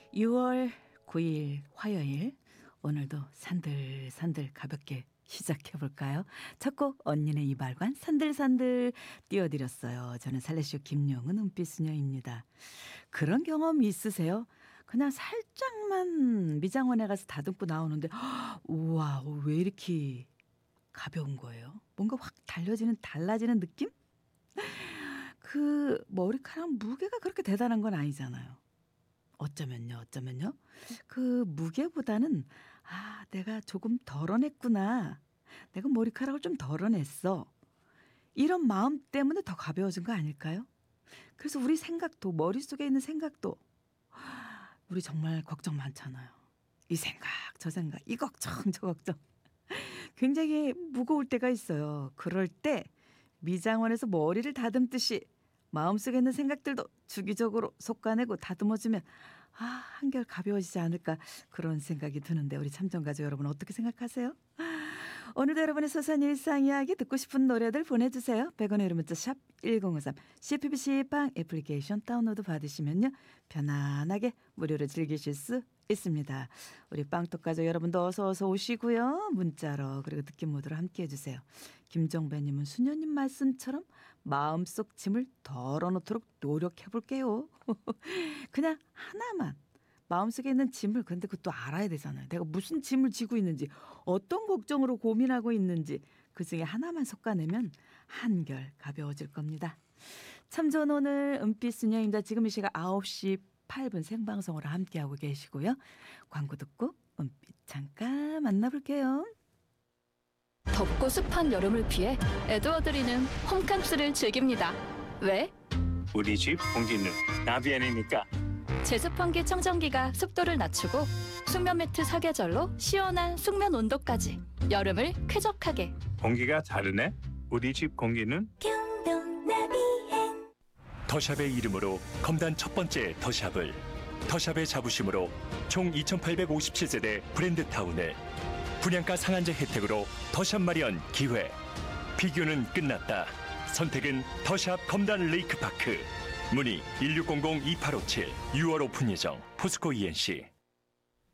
6월 9일 화요일, 오늘도 산들산들 가볍게 시작해볼까요? 첫 곡 언니네 이발관 산들산들 띄워드렸어요. 저는 살레시오 김용은 은빛수녀입니다. 그런 경험 있으세요? 그냥 살짝만 미장원에 가서 다듬고 나오는데 우와, 왜 이렇게 가벼운 거예요? 뭔가 확 달라지는 느낌? 그 머리카락 무게가 그렇게 대단한 건 아니잖아요. 어쩌면요. 그 무게보다는 내가 조금 덜어냈구나. 내가 머리카락을 좀 덜어냈어. 이런 마음 때문에 더 가벼워진 거 아닐까요? 그래서 우리 생각도, 머릿속에 있는 생각도, 우리 정말 걱정 많잖아요. 이 생각, 저 생각, 이 걱정, 저 걱정. 굉장히 무거울 때가 있어요. 그럴 때 미장원에서 머리를 다듬듯이 마음속에 있는 생각들도 주기적으로 솎아내고 다듬어주면 한결 가벼워지지 않을까, 그런 생각이 드는데 우리 참전가족 여러분 어떻게 생각하세요? 오늘도 여러분의 소소한 일상 이야기, 듣고 싶은 노래들 보내주세요. 100원의 유료 문자 샵 1053, CPBC 빵 애플리케이션 다운로드 받으시면요 편안하게 무료로 즐기실 수 있습니다. 우리 빵떡가족 여러분도 어서 오시고요. 문자로 그리고 느낌 모드로 함께 해주세요. 김정배님은 수녀님 말씀처럼 마음속 짐을 덜어놓도록 노력해볼게요. 그냥 하나만, 마음속에 있는 짐을, 근데 그것도 알아야 되잖아요. 내가 무슨 짐을 지고 있는지, 어떤 걱정으로 고민하고 있는지, 그중에 하나만 솎아내면 한결 가벼워질 겁니다. 참 좋은 오늘 은빛수녀입니다. 지금 이 시각 9시 8분 생방송으로 함께하고 계시고요. 광고 듣고 은빛 잠깐 만나볼게요. 덥고 습한 여름을 피해 에드워드리는 홈캠프를 즐깁니다. 왜? 우리 집 공기는 나비엔이니까. 제습환기 청정기가 습도를 낮추고 숙면 매트 사계절로 시원한 숙면 온도까지 여름을 쾌적하게. 공기가 다르네. 우리 집 공기는 더샵의 이름으로 검단 첫 번째 더샵을, 더샵의 자부심으로 총 2857세대 브랜드타운을, 분양가 상한제 혜택으로 더샵 마련 기회. 비교는 끝났다. 선택은 더샵 검단 레이크파크. 문의 1600-2857. 6월 오픈 예정. 포스코 ENC.